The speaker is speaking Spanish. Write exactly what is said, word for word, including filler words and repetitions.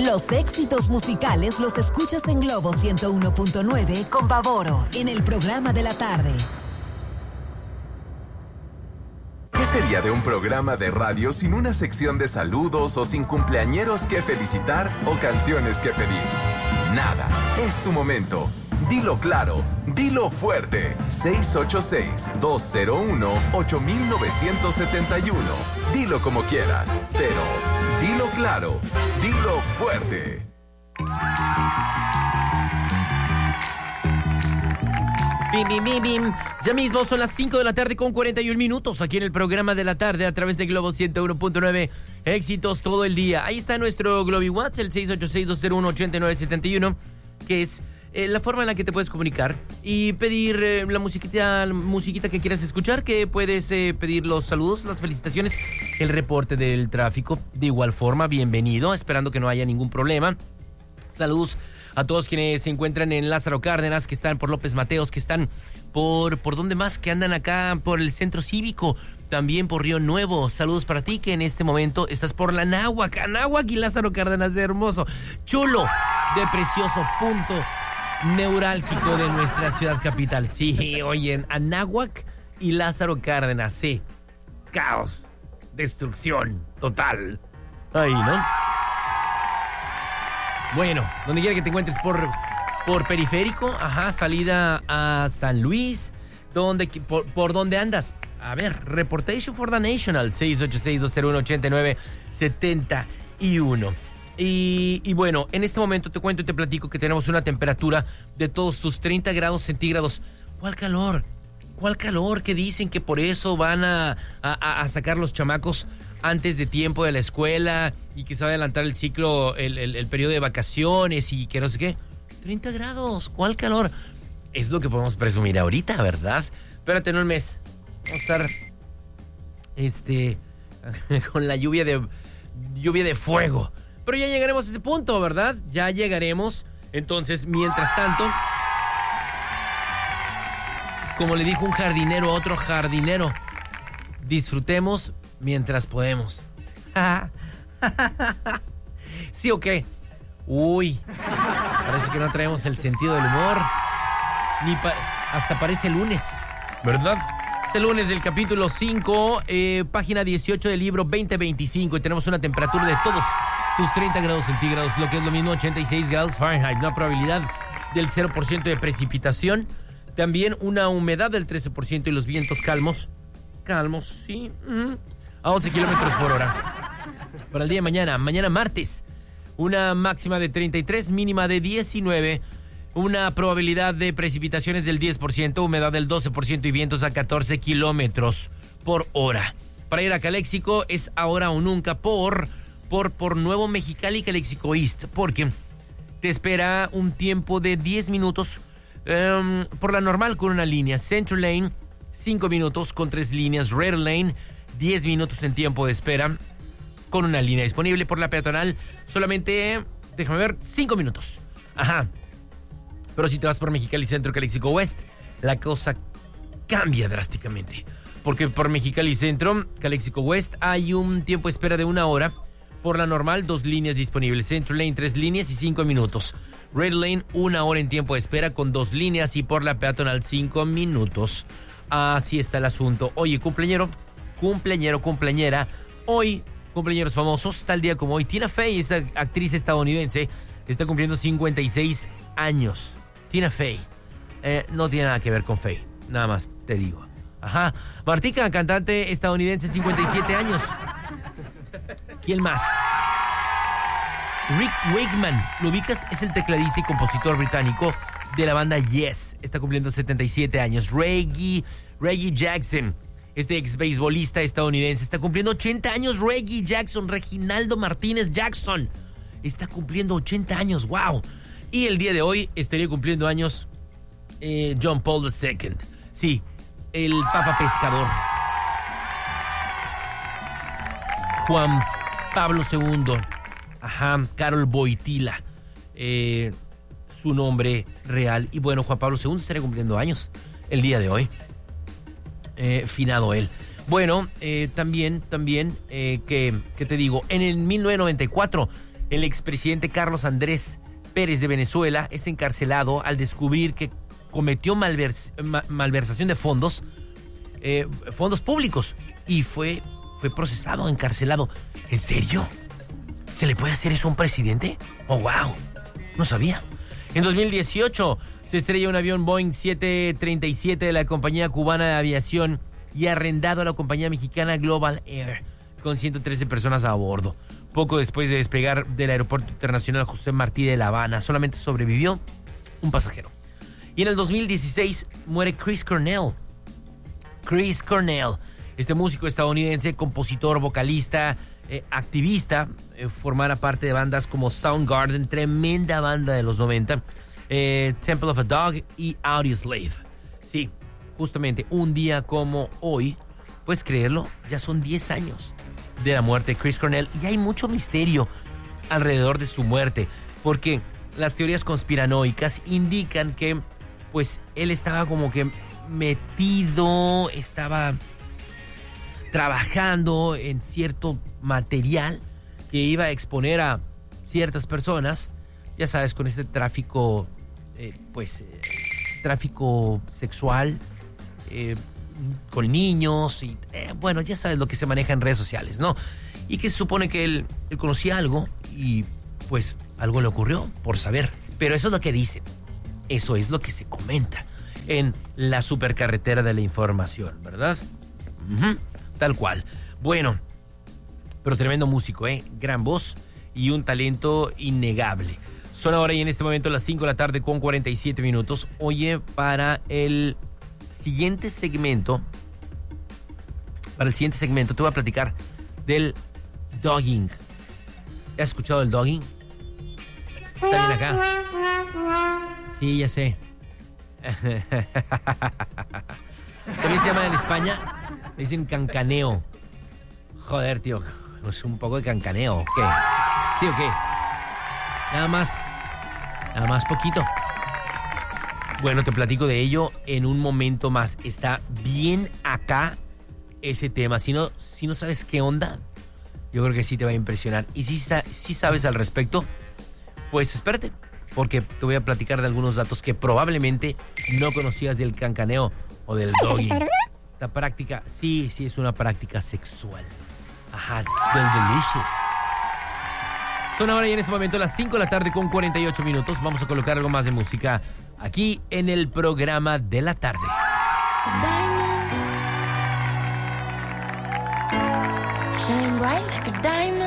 Los éxitos musicales los escuchas en Globo ciento uno punto nueve con Pavoro, en el programa de la tarde. ¿Qué sería de un programa de radio sin una sección de saludos o sin cumpleañeros que felicitar o canciones que pedir? Nada, es tu momento. Dilo claro, dilo fuerte. seis ocho seis, dos cero uno, ocho nueve siete uno. Dilo como quieras, pero dilo claro, dilo fuerte. Bim, bim, bim, bim. Ya mismo son las cinco de la tarde con cuarenta y un minutos aquí en el programa de la tarde a través de Globo ciento uno punto nueve. Éxitos todo el día. Ahí está nuestro Globi WhatsApp, el seis ocho seis, dos cero uno, ocho nueve siete uno, que es eh, la forma en la que te puedes comunicar y pedir eh, la musiquita, la musiquita que quieras escuchar, que puedes eh, pedir los saludos, las felicitaciones, el reporte del tráfico. De igual forma, bienvenido, esperando que no haya ningún problema. Saludos a todos quienes se encuentran en Lázaro Cárdenas, que están por López Mateos, que están por, ¿por dónde más? Que andan acá por el Centro Cívico, también por Río Nuevo. Saludos para ti, que en este momento estás por la Anáhuac, Anáhuac y Lázaro Cárdenas, de hermoso, chulo, de precioso punto neurálgico de nuestra ciudad capital. Sí, oyen, Anáhuac y Lázaro Cárdenas, sí. Caos, destrucción total. Ahí, ¿no? Bueno, donde quiera que te encuentres por, por periférico, ajá, salida a San Luis, donde, por, por donde andas. A ver, Reportation for the National, seis ocho seis, dos cero uno, ocho nueve siete uno. Y, y bueno, en este momento te cuento y te platico que tenemos una temperatura de todos tus treinta grados centígrados. ¿Cuál calor? ¿Cuál calor? Que dicen que por eso van a, a, a sacar los chamacos antes de tiempo de la escuela y que se va a adelantar el ciclo, el, el, el periodo de vacaciones y que no sé qué. treinta grados, ¿cuál calor? Es lo que podemos presumir ahorita, ¿verdad? Espérate, no el mes. Vamos a estar este, con la lluvia de, lluvia de fuego. Pero ya llegaremos a ese punto, ¿verdad? Ya llegaremos. Entonces, mientras tanto, como le dijo un jardinero a otro jardinero, disfrutemos mientras podemos. ¿Sí o qué? Uy, parece que no traemos el sentido del humor. Ni pa- hasta parece lunes, ¿verdad? Es el lunes del capítulo cinco, eh, página dieciocho del libro veinte veinticinco, y tenemos una temperatura de todos tus treinta grados centígrados, lo que es lo mismo ochenta y seis grados Fahrenheit, una probabilidad del cero por ciento de precipitación, también una humedad del trece por ciento y los vientos calmos, calmos, sí, mm, a once kilómetros por hora. Para el día de mañana, mañana martes, una máxima de treinta y tres, mínima de diecinueve, una probabilidad de precipitaciones del diez por ciento, humedad del doce por ciento y vientos a catorce kilómetros por hora. Para ir a Caléxico es ahora o nunca por, por, por Nuevo Mexicali, Caléxico East, porque te espera un tiempo de diez minutos um, por la normal con una línea. Central Lane, cinco minutos con tres líneas. Red Lane, diez minutos en tiempo de espera con una línea disponible. Por la peatonal, solamente, déjame ver, cinco minutos. Ajá. Pero si te vas por Mexicali Centro, Caléxico West, la cosa cambia drásticamente. Porque por Mexicali Centro, Caléxico West, hay un tiempo de espera de una hora. Por la normal, dos líneas disponibles. Central Lane, tres líneas y cinco minutos. Red Lane, una hora en tiempo de espera con dos líneas. Y por la peatonal, cinco minutos. Así está el asunto. Oye, cumpleañero, cumpleañero, cumpleañera. Hoy, cumpleañeros famosos, tal día como hoy. Tina Fey, esta actriz estadounidense, está cumpliendo cincuenta y seis años. Tina Fey. Eh, no tiene nada que ver con Fey. Nada más te digo. Ajá. Martika, cantante estadounidense, cincuenta y siete años. ¿Quién más? Rick Wakeman. ¿Lo ubicas? Es el tecladista y compositor británico de la banda Yes. Está cumpliendo setenta y siete años. Reggie, Reggie Jackson. Este ex beisbolista estadounidense está cumpliendo ochenta años. Reggie Jackson. Reginaldo Martínez Jackson. Está cumpliendo ochenta años. ¡Wow! Y el día de hoy estaría cumpliendo años eh, John Paul segundo. Sí, el Papa Pescador. Juan Pablo segundo. Ajá, Karol Wojtyła. Eh, su nombre real. Y bueno, Juan Pablo segundo estaría cumpliendo años el día de hoy. Eh, finado él. Bueno, eh, también, también, eh, que, que te digo, en el mil novecientos noventa y cuatro... El expresidente Carlos Andrés Pérez de Venezuela es encarcelado al descubrir que cometió malvers- ma- malversación de fondos, eh, fondos públicos, y fue, fue procesado, encarcelado. ¿En serio? ¿Se le puede hacer eso a un presidente? ¡Oh, wow! No sabía. En dos mil dieciocho se estrella un avión Boeing siete treinta y siete de la compañía cubana de aviación y arrendado a la compañía mexicana Global Air, con ciento trece personas a bordo. Poco después de despegar del Aeropuerto Internacional José Martí de La Habana, solamente sobrevivió un pasajero. Y en el dos mil dieciséis muere Chris Cornell. Chris Cornell, este músico estadounidense, compositor, vocalista, eh, activista, eh, formara parte de bandas como Soundgarden, tremenda banda de los noventa, eh, Temple of a Dog y Audioslave. Sí, justamente un día como hoy, puedes creerlo, ya son diez años de la muerte de Chris Cornell, y hay mucho misterio alrededor de su muerte, porque las teorías conspiranoicas indican que pues él estaba como que metido, estaba trabajando en cierto material que iba a exponer a ciertas personas, ya sabes, con este tráfico, eh, pues, eh, tráfico sexual, eh, con niños, y eh, bueno, ya sabes lo que se maneja en redes sociales, ¿no? Y que se supone que él, él conocía algo y pues algo le ocurrió por saber. Pero eso es lo que dicen, eso es lo que se comenta en la supercarretera de la información, ¿verdad? Uh-huh, tal cual. Bueno, pero tremendo músico, ¿eh? Gran voz y un talento innegable. Son ahora y en este momento las cinco de la tarde con cuarenta y siete minutos. Oye, para el siguiente segmento, para el siguiente segmento te voy a platicar del dogging. ¿Has escuchado del dogging? Está bien acá. Sí, ya sé. También se llama en España, le dicen cancaneo. Joder, tío, es un poco de cancaneo, ¿o qué? ¿Sí o qué? Nada más, nada más poquito. Bueno, te platico de ello en un momento más. Está bien acá ese tema. Si no, si no sabes qué onda, yo creo que sí te va a impresionar. Y si, si sabes al respecto, pues espérate, porque te voy a platicar de algunos datos que probablemente no conocías del cancaneo o del dogging. Esta práctica, sí, sí es una práctica sexual. Ajá, del delicious. Son ahora y en este momento las cinco de la tarde con cuarenta y ocho minutos. Vamos a colocar algo más de música aquí en el programa de la tarde. Diamond. Shine bright like a diamond.